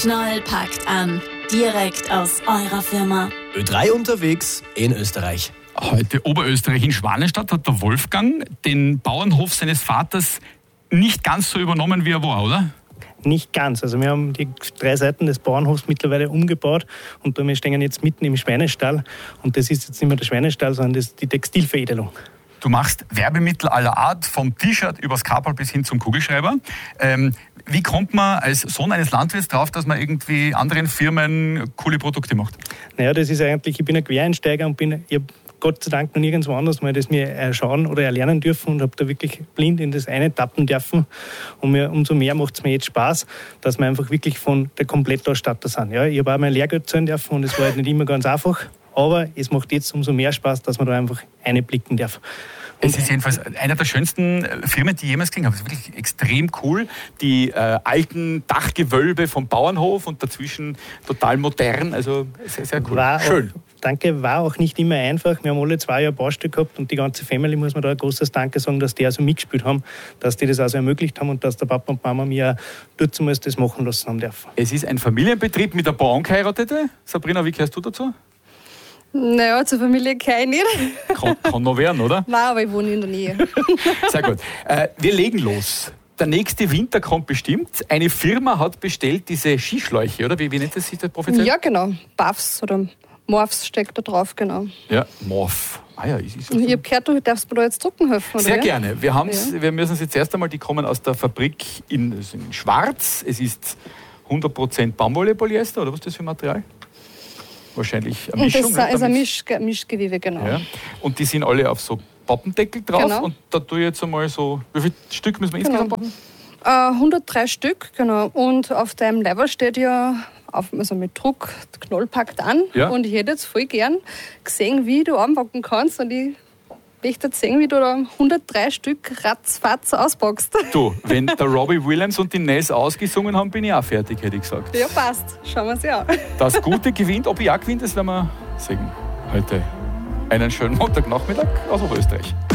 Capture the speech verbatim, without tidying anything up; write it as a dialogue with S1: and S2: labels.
S1: Knall packt an. Direkt aus eurer Firma.
S2: Ö drei unterwegs in Österreich.
S3: Heute Oberösterreich in Schwanenstadt hat der Wolfgang den Bauernhof seines Vaters nicht ganz so übernommen, wie er war, oder?
S4: Nicht ganz. Also wir haben die drei Seiten des Bauernhofs mittlerweile umgebaut und wir stehen jetzt mitten im Schweinestall. Und das ist jetzt nicht mehr der Schweinestall, sondern das ist die Textilveredelung.
S3: Du machst Werbemittel aller Art, vom T-Shirt übers Kapperl bis hin zum Kugelschreiber. Ähm, wie kommt man als Sohn eines Landwirts drauf, dass man irgendwie anderen Firmen coole Produkte macht?
S4: Naja, das ist eigentlich, ich bin ein Quereinsteiger und bin, ich habe Gott sei Dank noch nirgendwo anders mal das mir erschauen oder erlernen dürfen und habe da wirklich blind in das eine tappen dürfen. Und mir, umso mehr macht es mir jetzt Spaß, dass wir einfach wirklich von der Komplettausstatter sind. Ja, ich habe auch mein Lehrgeld zahlen dürfen und es war halt nicht immer ganz einfach. Aber es macht jetzt umso mehr Spaß, dass man da einfach einblicken darf. Und
S3: es ist jedenfalls eine der schönsten Firmen, die ich jemals gesehen habe. Es ist wirklich extrem cool. Die äh, alten Dachgewölbe vom Bauernhof und dazwischen total modern. Also sehr, sehr cool.
S4: War
S3: Schön.
S4: Auch, danke, war auch nicht immer einfach. Wir haben alle zwei Jahre Baustelle gehabt und die ganze Family, muss man da ein großes Danke sagen, dass die also mitgespielt haben, dass die das also ermöglicht haben und dass der Papa und Mama mir dazu das machen lassen haben dürfen.
S3: Es ist ein Familienbetrieb mit ein paar Angeheiratete. Sabrina, wie gehörst du dazu?
S5: Naja, zur Familie kann ich nicht.
S3: Kann, kann noch werden, oder?
S5: Nein, aber ich wohne in der Nähe.
S3: Sehr gut. Äh, wir legen los. Der nächste Winter kommt bestimmt. Eine Firma hat bestellt diese Skischläuche, oder? Wie, wie nennt das sich das professionell?
S5: Ja, genau. Buffs oder Morphs steckt da drauf, genau.
S3: Ja, Morph. Ah ja, ist, ist
S5: Ich habe gehört, du darfst mir da jetzt drucken helfen, oder?
S3: Sehr
S5: ja?
S3: gerne. Wir, haben's,
S5: Ja.
S3: wir müssen es jetzt erst einmal, die kommen aus der Fabrik in, in Schwarz. Es ist hundert Prozent Baumwolle-Polyester, oder was ist das für Material? Wahrscheinlich eine
S5: Und
S3: Mischung.
S5: das ist
S3: ne,
S5: ein Misch, Mischgewebe, genau.
S3: ja. Und die sind alle auf so Pappendeckel drauf.
S5: Genau.
S3: Und da tue ich jetzt einmal so, wie viele Stück müssen wir insgesamt
S5: Genau.
S3: backen?
S5: Äh, hundertdrei Stück, genau. Und auf deinem Level steht ja, auf, also mit Druck, Knoll packt an.
S3: Ja.
S5: Und ich hätte jetzt voll gern gesehen, wie du anpacken kannst. Und ich möchte jetzt sehen, wie du da hundertdrei Stück ratzfatz auspackst.
S3: Du, wenn der Robbie Williams und die Nels ausgesungen haben, bin ich auch fertig, hätte ich gesagt.
S5: Ja, passt. Schauen wir es ja an.
S3: Das Gute gewinnt, ob ich auch gewinne, das werden wir sehen. Heute einen schönen Montagnachmittag aus Oberösterreich.